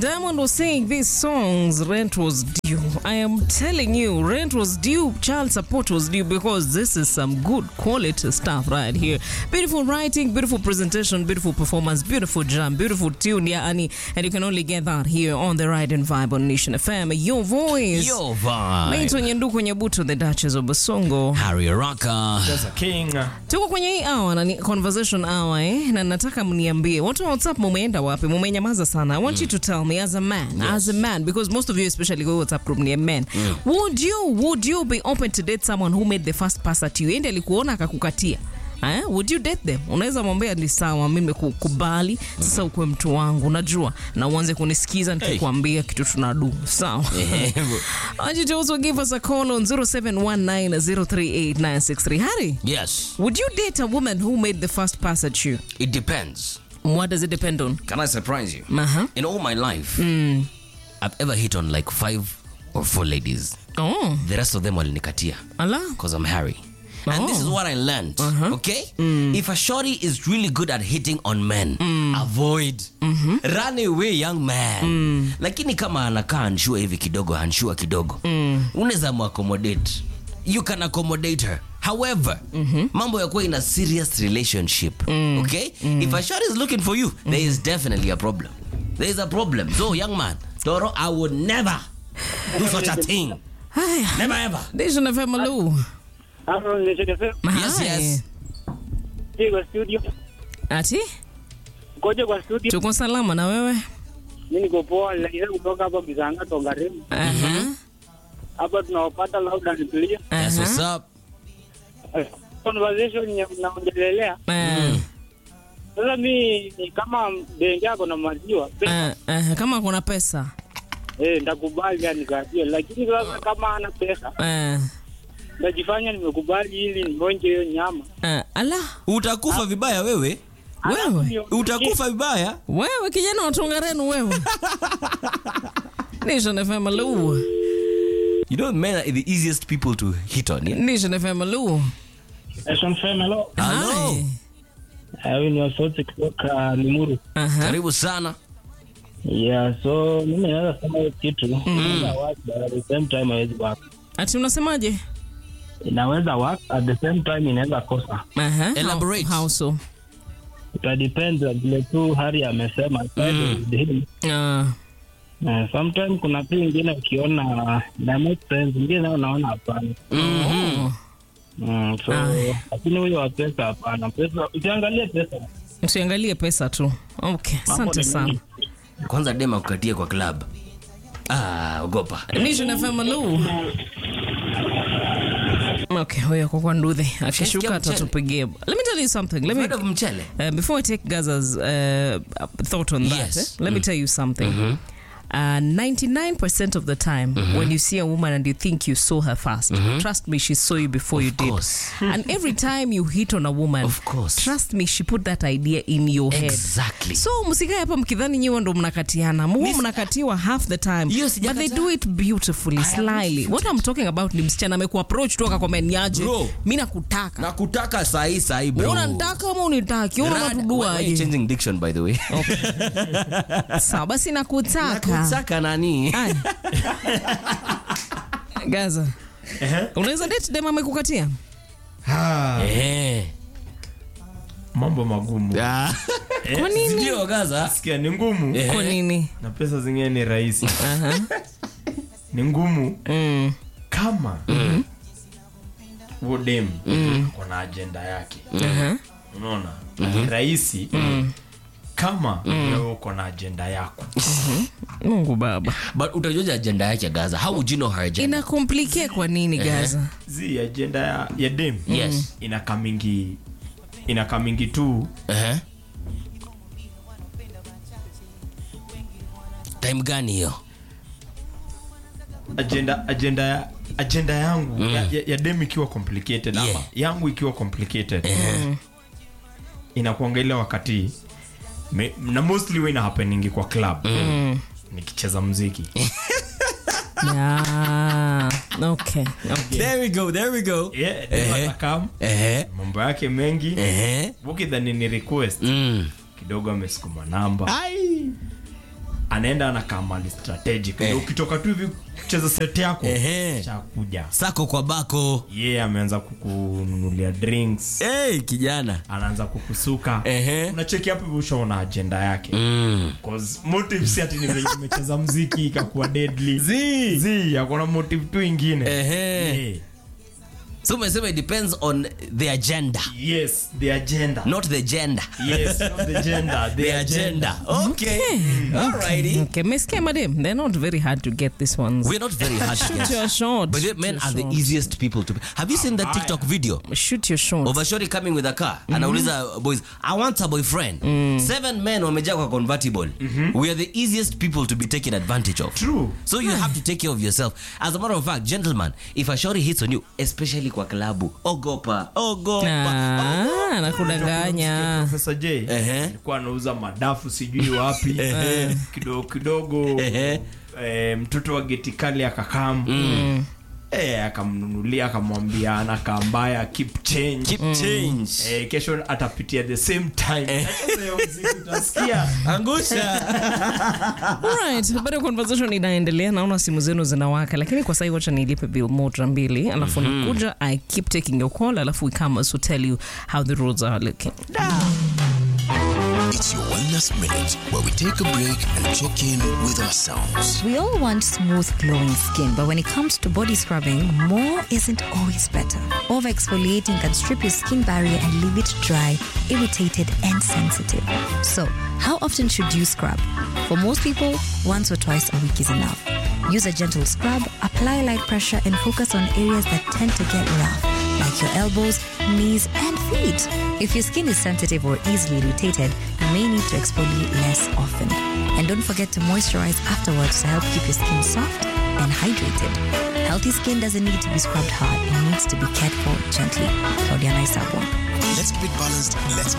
Diamond was saying these songs, rent was due. I am telling you, rent was due, child support was due, because this is some good quality stuff right here. Beautiful writing, beautiful presentation, beautiful performance, beautiful jam, beautiful tune, yeah, Annie. And you can only get that here on the Ride and Vibe on Nation FM. Your voice. Your vibe. Naitwa Nyanduku Nyabuto, the Duchess of Basongo. Harry Araka. Just a king. Tuko kwenye hii hour na conversation hour na nataka mniambie watu wa WhatsApp mumeenda wapi? Mumenyamaza sana. I want you to tell me as a man, because most of you, especially go WhatsApp group ni men. Would you be open to date someone who made the first pass at you? Ende alikuona akakukatia. Would you date them? Unaweza mwambia ni sawa, mimi kukubali, sasa ukwe mtu wangu, unajua, na uanze kunisikiza nikikwambia kitu tunadu. Sawa. And you also give us a call on 0719038963. Harry? Yes. Would you date a woman who made the first pass at you? It depends. What does it depend on? Can I surprise you? Uh-huh. In all my life, I've ever hit on like 5 or 4 ladies. Oh. The rest of them walinikatia. Allah. Because I'm Harry. And this is what I learned. Okay? If a shorty is really good at hitting on men, avoid. Run away, young man. Lakini kama anakaa anshua hivi kidogo, anshua kidogo, unaweza mu-accommodate. You can accommodate her. However, mambo ya kuwa in a serious relationship, okay? If a shorty is looking for you, there is definitely a problem. There is a problem. So, young man, Toro, I would never do such a thing. Never ever. Nation FM Malou. Yes. Kwa studio. Ati? Koje kwa studio. Tuko salama na wewe? Mimi niko poa, lakini kutoka hapa Bizanga Tongaremu. Hapa tunawapata loud and clear. That's what's up. Conversation mnaongelelea. Sasa mimi kama bengi yako na maziwa. Kama kuna pesa. Nitakubali yani kadio, lakini sasa kama ana pesa. Najifanya nimekubali ili nionje hiyo nyama. Allah. Utakufa vibaya wewe. Utakufa vibaya. Wewe kijana wa Tongarenu wewe. Nation FM Malou. You know, men are the easiest people to hit on. Yeah? Nation FM Malou. Nation FM hello. Hello. Hayo ni wasoti kutoka Limuru. Karibu sana. Yeah, so mimi naweza sema kitu. Inaweza work but at the same time haiwezi work. Ati unasemaje? Inaweza work at the same time inaweza kosa. Elaborate. How so? It depends vile tu Hari amesema. Sometimes kuna pia ingine ukiona na make sense, ingine unaona hapana. So lakini huyo wa pesa hapana. Pesa usiangalie pesa tu. Okay, asante sana. Kwanza dema kukatia kwa club. Ogopa. Nation FM Malou. Okay, huyo kwa nduthi. Akishuka atatupigia. Let me tell you something. Before I take Gaza's thought on that, let me tell you something. 99% of the time, when you see a woman and you think you saw her first, trust me, she saw you before you did. And every time you hit on a woman, trust me, she put that idea in your head. Exactly. So musikae hapa mkidhani nyiwe ndo mnakatiana. Mnakatiwa half the time. But they do it beautifully, slyly. What I'm talking about ni msichana amekuapproach toka kwa menyaje. Mimi nakutaka. Nakutaka sahi bro. Unanitaka ama unitaki? Unatudua aje? Changing diction by the way. Okay. Sawa basi nakutaka. Saka nani? Gaza. Unaweza date dem amekukatia? Mambo magumu. Kwa nini? Ndio Gaza. Sikia ni ngumu. Kwa nini? Na pesa zingine ni rahisi. Ni ngumu. Kama dem kuna agenda yake. Unaona? Rahisi. Kama wewe uko na agenda yako. Mungu baba. But utajoja agenda yake Gaza. How would you know her agenda? Ina complicate kwa nini Gaza? Agenda ya dem. Yes. Inakamingi tu. Time gani hiyo? Agenda yangu ya dem ikiwa complicated ama yangu ikiwa complicated. Inakuangalia wakati na mostly when happening kwa club. Nikicheza muziki. Okay. There we go. Atakam. Mambo yake mengi. Ukidhani ni request. Kidogo amesukuma namba. anaenda anakaa mali strategic. Ukitoka tu hivi kucheza set yako chakuja sako kwa bako, ameanza kukununulia drinks, kijana anaanza kukusuka, unacheki hapo ushaona agenda yake. Cause motive si ati nimecheza muziki ikakuwa deadly, akona motive tu ingine. So umesema it depends on the agenda. Yes, the agenda. Not the gender. Yes, not the gender. The agenda. Okay. Alrighty. Okay, Miss madam, they're not very hard to get these ones. We're not very hard to get. Shoot your shot. But men are the easiest people to. Have you seen that TikTok video? Shoot your shot. Of a shorty coming with a car. Anauliza boys, I want a boyfriend. 7 men wamejaa kwa convertible. We are the easiest people to be taken advantage of. True. So you have to take care of yourself. As a matter of fact, gentlemen, if a shorty hits on you, especially kwa klabu, ogopa. Nakudanganya. Professor J alikuwa anauza madafu sijui wapi, kidogo mtoto wa geti kali akakam, akamnunulia, akamwambia anakaa mbaya, keep change. Kesho atapitia the same time. Utasikia angusha. Alright, bado conversation inaendelea, naona simu zenu zinawaka, lakini kwa sasa wacha nilipe bill moja mbili, alafu nikuja I keep taking your call, alafu we come to tell you how the roads are looking. It's your Wellness Minute, where we take a break and check in with ourselves. We all want smooth, glowing skin, but when it comes to body scrubbing, more isn't always better. Over-exfoliating can strip your skin barrier and leave it dry, irritated, and sensitive. So, how often should you scrub? For most people, once or twice a week is enough. Use a gentle scrub, apply light pressure, and focus on areas that tend to get rough, like your elbows, knees, and feet. If your skin is sensitive or easily irritated, you may need to exfoliate less often. And don't forget to moisturize afterwards to help keep your skin soft and hydrated. Healthy skin doesn't need to be scrubbed hard. It needs to be cared for gently. Claudia Naisabwa. Let's keep it balanced. Let's